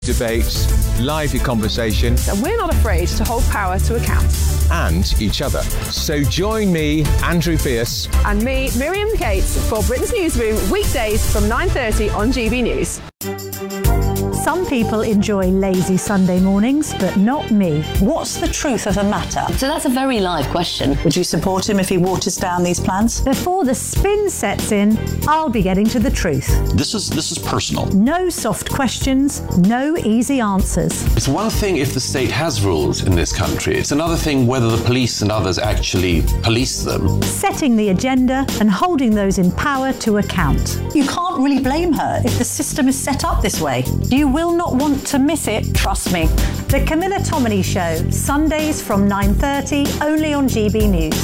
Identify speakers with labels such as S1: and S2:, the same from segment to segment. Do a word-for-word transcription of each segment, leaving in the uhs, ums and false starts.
S1: Debates, lively conversation,
S2: and we're not afraid to hold power to account.
S1: And each other. So join me, Andrew Pierce.
S2: And me, Miriam Cates, for Britain's Newsroom, weekdays from nine thirty on G B News.
S3: Some people enjoy lazy Sunday mornings, but not me.
S4: What's the truth of the matter?
S5: So that's a very live question.
S4: Would you support him if he waters down these plans?
S3: Before the spin sets in, I'll be getting to the truth.
S6: This is this is personal.
S3: No soft questions, no easy answers.
S7: It's one thing if the state has rules in this country. It's another thing whether the police and others actually police them.
S3: Setting the agenda and holding those in power to account.
S4: You can't really blame her if the system is set up this way. You will not want to miss it, trust me.
S3: The Camilla Tominey Show, Sundays from nine thirty, only on G B News.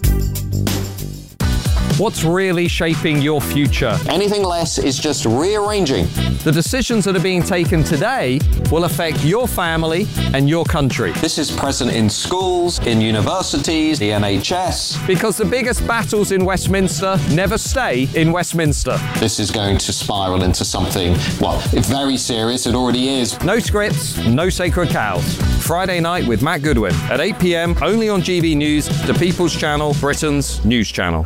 S8: What's really shaping your future?
S9: Anything less is just rearranging.
S8: The decisions that are being taken today will affect your family and your country.
S9: This is present in schools, in universities, the N H S.
S8: Because the biggest battles in Westminster never stay in Westminster.
S9: This is going to spiral into something, well, it's very serious, it already is.
S8: No scripts, no sacred cows. Friday night with Matt Goodwin at eight p.m, only on G B News, the People's Channel, Britain's news channel.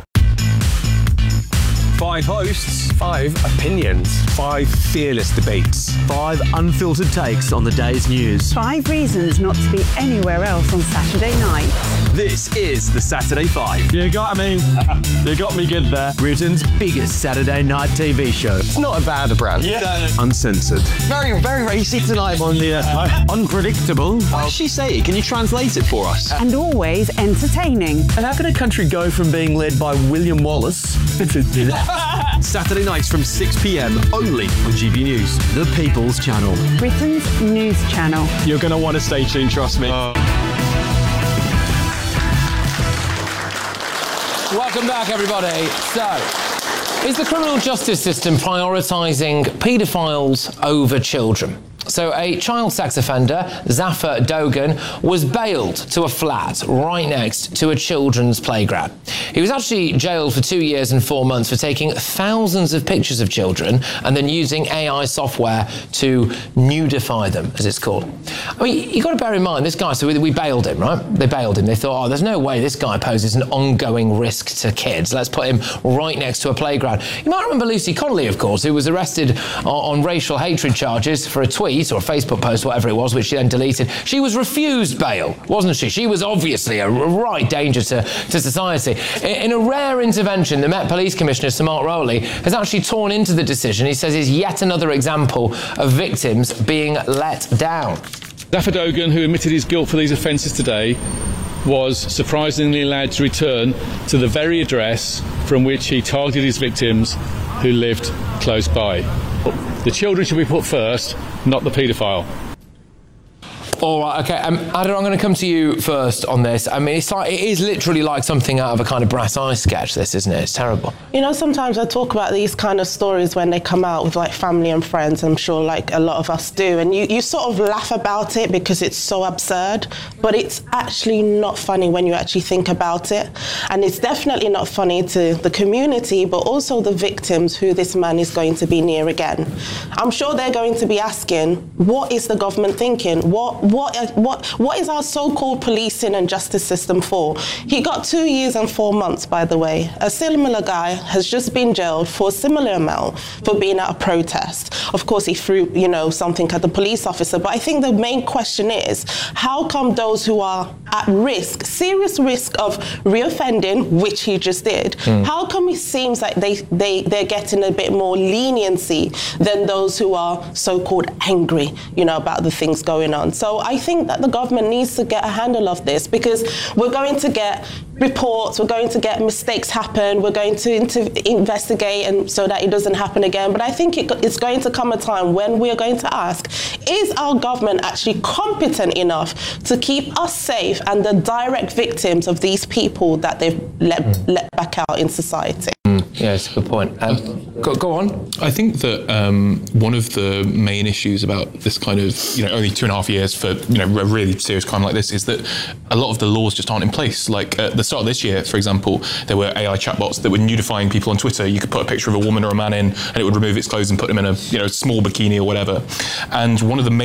S10: Five hosts, five opinions, five fearless debates, five unfiltered takes on the day's news.
S11: Five reasons not to be anywhere else on Saturday night.
S10: This is the Saturday Five. You got me. You got me good there. Britain's biggest Saturday night T V show.
S12: It's not a bad brand.
S10: Yeah. Uncensored.
S12: Very, very racy tonight on the uh,
S10: unpredictable. What did she say? Can you translate it for us?
S11: And always entertaining.
S12: And how can a country go from being led by William Wallace
S10: Saturday nights from six p.m, only on G B News, the People's Channel.
S11: Britain's news channel.
S10: You're going to want to stay tuned, trust me. Uh.
S13: Welcome back, everybody. So, is the criminal justice system prioritising paedophiles over children? So a child sex offender, Zafar Dogan, was bailed to a flat right next to a children's playground. He was actually jailed for two years and four months for taking thousands of pictures of children and then using A I software to nudify them, as it's called. I mean, you've got to bear in mind, this guy, so we, we bailed him, right? They bailed him. They thought, oh, there's no way this guy poses an ongoing risk to kids. Let's put him right next to a playground. You might remember Lucy Connolly, of course, who was arrested on, on racial hatred charges for a tweet or a Facebook post, whatever it was, which she then deleted. She was refused bail, wasn't she? She was obviously a right danger to, to society. In, in a rare intervention, the Met Police Commissioner, Sir Mark Rowley, has actually torn into the decision. He says it's yet another example of victims being let down.
S14: Zafar Dogan, who admitted his guilt for these offences today, was surprisingly allowed to return to the very address from which he targeted his victims who lived close by. The children should be put first, not the paedophile.
S13: All right, OK. Um, Ada, I'm going to come to you first on this. I mean, it's like, it is literally like something out of a kind of Brass Eye sketch, this, isn't it? It's terrible.
S15: You know, sometimes I talk about these kind of stories when they come out with, like, family and friends. I'm sure, like, a lot of us do. And you, you sort of laugh about it because it's so absurd. But it's actually not funny when you actually think about it. And it's definitely not funny to the community, but also the victims who this man is going to be near again. I'm sure they're going to be asking, what is the government thinking? What What, what, what is our so-called policing and justice system for? He got two years and four months, by the way. A similar guy has just been jailed for a similar amount for being at a protest. Of course, he threw, you know, something at the police officer. But I think the main question is, how come those who are at risk, serious risk of reoffending, which he just did, mm. how come it seems like they, they, they're getting a bit more leniency than those who are so-called angry, you know, about the things going on? So I think that the government needs to get a handle of this, because we're going to get reports, we're going to get mistakes happen, we're going to inter- investigate and so that it doesn't happen again. But I think it, it's going to come a time when we're going to ask, is our government actually competent enough to keep us safe and the direct victims of these people that they've let, mm. let back out in society?
S13: Mm. Yeah, it's a good point. Um, go, go on.
S6: I think that um, one of the main issues about this kind of, you know, only two and a half years for, you know, a really serious crime like this is that a lot of the laws just aren't in place. Like at the start of this year, for example, there were A I chatbots that were nudifying people on Twitter. You could put a picture of a woman or a man in and it would remove its clothes and put them in a, you know, small bikini or whatever. And one of the main